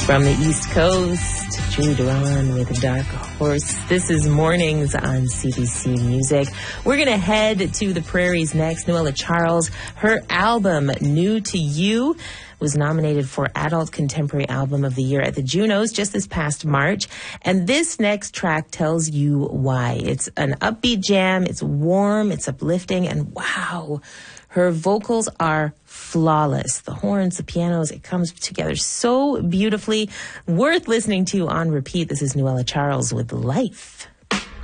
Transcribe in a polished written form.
From the East Coast, Julie Duran with Dark Horse. This is Mornings on CBC Music. We're going to head to the prairies next. Noella Charles, her album, New to You, was nominated for Adult Contemporary Album of the Year at the Junos just this past March. And this next track tells you why. It's an upbeat jam. It's warm. It's uplifting. And wow, her vocals are flawless. The horns, the pianos, it comes together so beautifully. Worth listening to on repeat. This is Noella Charles with Life.